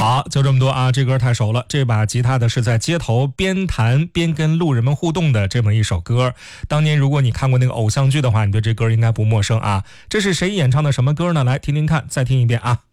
好，就这么多啊，这歌太熟了。这把吉他的是在街头边弹边跟路人们互动的这么一首歌。当年如果你看过那个偶像剧的话，你对这歌应该不陌生啊。这是谁演唱的什么歌呢？来听听看，再听一遍啊。